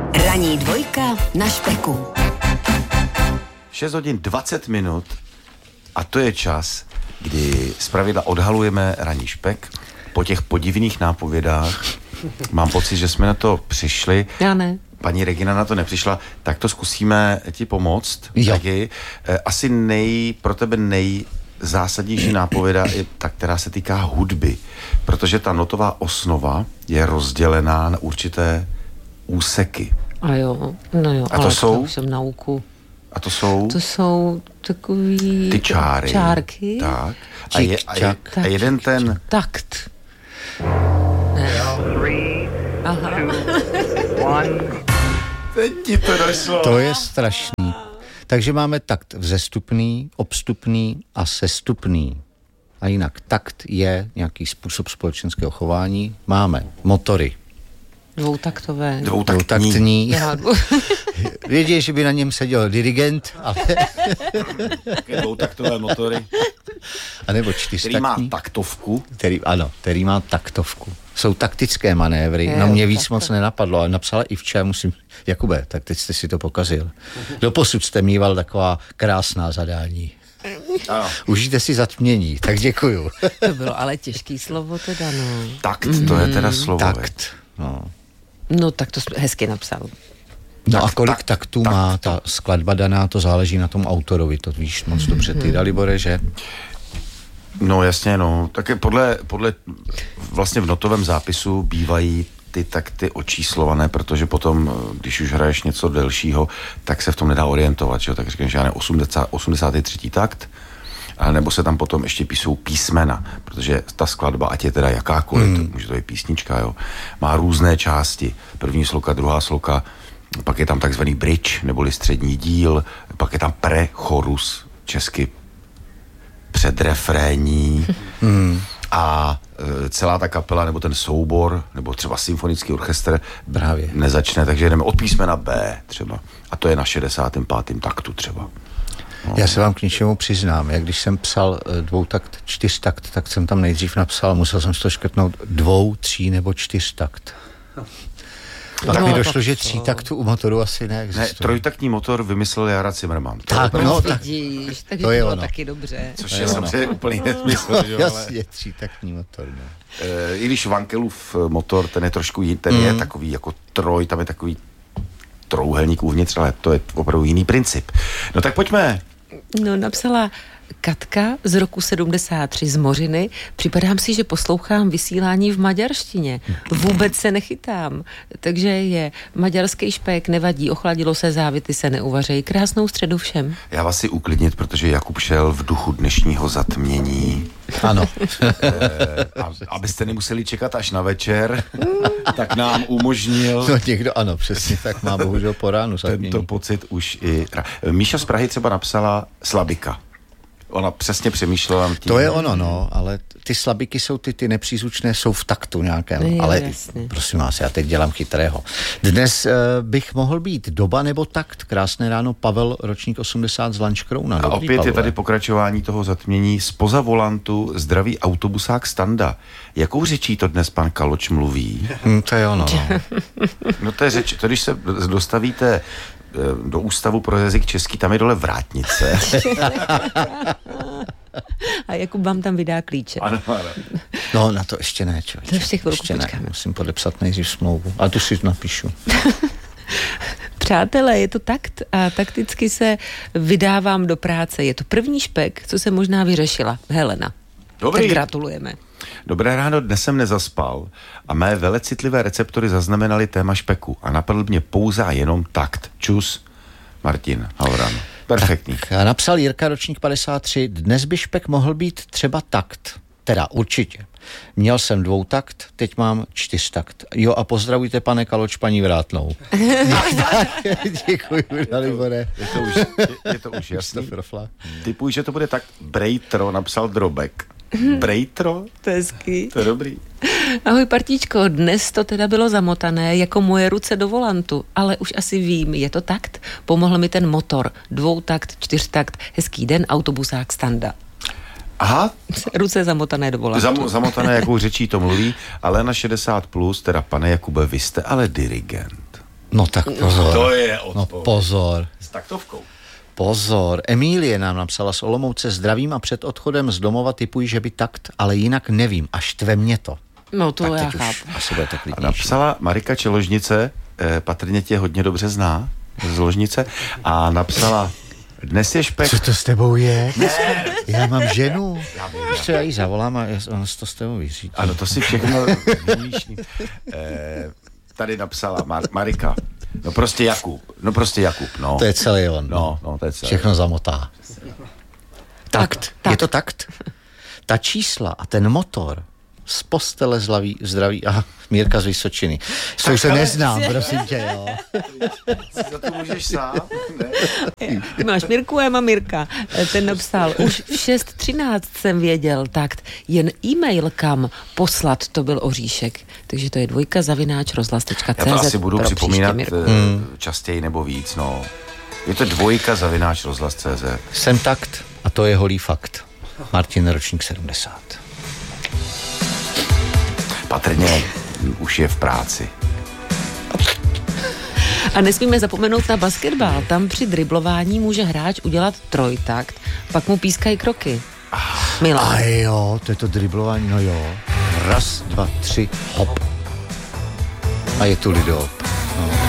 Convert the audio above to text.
Ranní dvojka na Špeku. 6 hodin 20 minut a to je čas, kdy zpravidla odhalujeme ranní Špek. Po těch podivných nápovědách mám pocit, že jsme na to přišli. Já ne. Paní Regina na to nepřišla, tak to zkusíme ti pomoct. Taky. Asi pro tebe nejzásadnější nápověda je ta, která se týká hudby, protože ta notová osnova je rozdělená na určité úseky. A jo, no jo. A to jsou? Jsem nauku. A to jsou? To jsou takový... Ty čáry. Čárky. Tak. A jeden ten... Takt. Aha. Teď ti to došlo. To je strašný. Takže máme takt vzestupný, obstupný a sestupný. A jinak takt je nějaký způsob společenského chování. Máme motory. Dvoutaktové. Dvoutaktní. Vědí, že by na něm seděl dirigent, ale... Dvoutaktové motory. A nebo čtyřtaktní. Který má taktovku. Který má taktovku. Jsou taktické manévry. No mě víc moc nenapadlo, ale napsala i včera, Jakube, tak teď jste si to pokazil. Doposud jste mýval taková krásná zadání. Užijte si zatmění, tak děkuju. To bylo ale těžký slovo teda, no. Takt, to je teda slovo. Takt, no. No tak to hezky napsal. No a kolik taktů má ta skladba daná, to záleží na tom autorovi, to víš moc dobře ty, Dalibore, že? No jasně, no. Také podle vlastně v notovém zápisu bývají ty takty očíslované, protože potom, když už hraješ něco delšího, tak se v tom nedá orientovat, že jo? Tak říkáš, že 83. takt, nebo se tam potom ještě píšou písmena, protože ta skladba, ať je teda jakákoliv, může to být písnička, jo, má různé části. První sloka, druhá sloka, pak je tam takzvaný bridge, neboli střední díl, pak je tam prechorus, česky předrefrénní a celá ta kapela, nebo ten soubor, nebo třeba symfonický orchestr právě nezačne, takže jdeme od písmena B třeba. A to je na 65. taktu třeba. No. Já se vám k něčemu přiznám. Jak když jsem psal dvoutakt, čtyřtakt, tak jsem tam nejdřív napsal, musel jsem si to škrtnout 2, 3 nebo 4 takt. Pak mi došlo, že 3 taktů u motoru asi neexistuje. Ne, trojtaktní motor vymyslel Jara Zimmerman. Tak, vidíš, takže to je bylo ono. Taky dobře. Což je samozřejmě úplný nesmysl. Jasně, 3taktní motor, no. I když Vankelův motor, ten je trošku jiný, ten je takový jako troj, tam je takový trouhelník uvnitř, ale to je opravdu jiný princip. No tak pojďme. No, napsala Katka z roku 73 z Mořiny. Připadám si, že poslouchám vysílání v maďarštině. Vůbec se nechytám. Takže je maďarský Špek, nevadí, ochladilo se, závity se neuvařejí. Krásnou středu všem. Já vás si uklidnit, protože Jakub šel v duchu dnešního zatmění. Ano. Abyste nemuseli čekat až na večer, tak nám umožnil... No někdo, ano, přesně tak má bohužel po ránu zatmění. Tento pocit už i... Míša z Prahy třeba napsala Slabika. Ona přesně přemýšlela tím. To je ono, no, ale ty slabiky jsou ty nepřízvučné, jsou v taktu nějakém, no, ale jasně. Prosím vás, já teď dělám chytrého. Dnes bych mohl být doba nebo takt. Krásné ráno, Pavel, ročník 80 z Lanškrouna. A opět Pavle. Je tady pokračování toho zatmění. Spoza volantu zdraví autobusák Standa. Jakou řečí to dnes pan Kaloč mluví? To je ono, no. No to je řeč, to když se dostavíte do Ústavu pro jazyk český, tam je dole vrátnice. A Jakub vám tam vydá klíče. Ano. No, na to ještě ne, člověče. To ještě chvilku počkáme. Musím podepsat nejdřív smlouvu. A tu si napíšu. Přátelé, je to takt a takticky se vydávám do práce. Je to první Špek, co se možná vyřešila. Helena. Dobrý. Tak gratulujeme. Dobré ráno, dnes jsem nezaspal a mé velecitlivé receptory zaznamenaly téma Špeku a napadl mě pouze a jenom takt. Čus, Martin Havran. Perfektní. Tak, napsal Jirka, ročník 53, dnes by Špek mohl být třeba takt. Teda určitě. Měl jsem 2takt, teď mám 4takt. Jo a pozdravujte, pane Kaloč, paní Vrátnou. Děkuji, Dalibore. Je to už jasný. Typuji, že to bude tak Brejtro, napsal Drobek. Brejtro? To je hezký. To je dobrý. Ahoj partíčko, dnes to teda bylo zamotané jako moje ruce do volantu, ale už asi vím, je to takt. Pomohl mi ten motor, 2takt, 4takt, hezký den, autobusák Standa. Aha. Ruce zamotané do volantu. Zamotané, jakou řečí to mluví, ale na 60+, teda pane Jakube, vy jste ale dirigent. No tak pozor. To je No odpověď. pozor. S taktovkou. Pozor. Emílie nám napsala z Olomouce: zdravím a před odchodem z domova tipuji, že by takt, ale jinak nevím. A štve mě to. No to Tak já teď už chápu. asi bude to A klidnější. napsala Marika Čeložnice, patrně tě hodně dobře zná, z Ložnice, a napsala: dnes je špek. Co to s tebou je? Já mám ženu. Ještě já jí zavolám a on to s tebou vyřídí. Ano, to si všechno vymýšlím. Tady napsala Marika. No prostě Jakub, no. To je celý on. No, to je celé. Všechno zamotá. Takt. Je to takt? Ta čísla a ten motor z postele zdraví. Aha, Mírka z Vysočiny. S tou se neznám, prosím tě, jo. Za to můžeš sám, ne? Máš Mirku a já mám Mirka. Ten napsal, už v 6:13 jsem věděl, takt, jen e-mail kam poslat, to byl oříšek. Takže to je _rozhlas.cz. Já to asi budu pro připomínat příště, častěji nebo víc, no. Je to _rozhlas.cz. Jsem takt a to je holý fakt. Martin, ročník 70. Patrně už je v práci. A nesmíme zapomenout na basketbal. Tam při driblování může hráč udělat trojtakt, pak mu pískají kroky. Milan. A jo, to je to driblování, no jo. 1, 2, 3, hop. A je tu lidop. No.